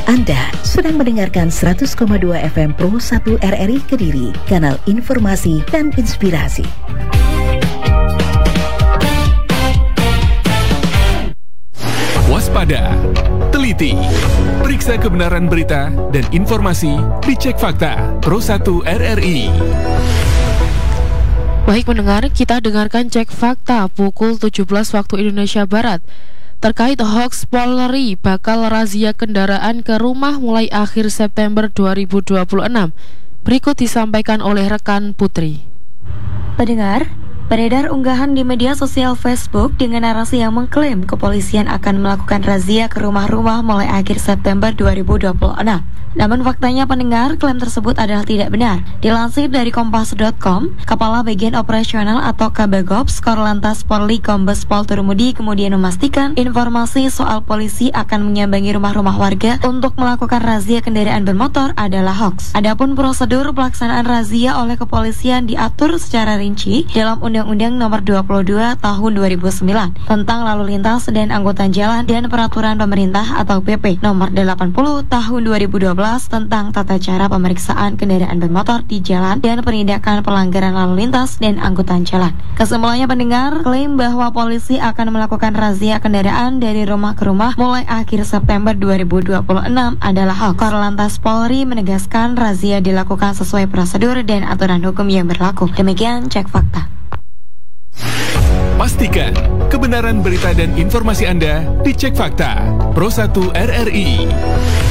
Anda sedang mendengarkan 100,2 FM Pro 1 RRI Kediri, kanal informasi dan inspirasi. Waspada, teliti, periksa kebenaran berita dan informasi di Cek Fakta Pro 1 RRI. Baik pendengar, kita dengarkan Cek Fakta pukul 17 waktu Indonesia Barat. Terkait hoax Polri bakal razia kendaraan ke rumah mulai akhir September 2026. Berikut disampaikan oleh rekan Putri. Pendengar, beredar unggahan di media sosial Facebook dengan narasi yang mengklaim kepolisian akan melakukan razia ke rumah-rumah mulai akhir September 2026. Namun faktanya pendengar, klaim tersebut adalah tidak benar. Dilansir dari Kompas.com, Kepala Bagian Operasional atau Kabagops Korlantas Polri Kombes Pol Turmudi kemudian memastikan informasi soal polisi akan menyambangi rumah-rumah warga untuk melakukan razia kendaraan bermotor adalah hoax. Adapun prosedur pelaksanaan razia oleh kepolisian diatur secara rinci dalam Undang-Undang Nomor 22 Tahun 2009 tentang Lalu Lintas dan Angkutan Jalan dan Peraturan Pemerintah atau PP Nomor 80 Tahun 2012 tentang tata cara pemeriksaan kendaraan bermotor di jalan dan penindakan pelanggaran lalu lintas dan angkutan jalan. Kesimpulannya pendengar, klaim bahwa polisi akan melakukan razia kendaraan dari rumah ke rumah mulai akhir September 2026 adalah hoax. Korlantas Polri menegaskan razia dilakukan sesuai prosedur dan aturan hukum yang berlaku. Demikian Cek Fakta. Pastikan kebenaran berita dan informasi Anda di Cek Fakta Pro 1 RRI.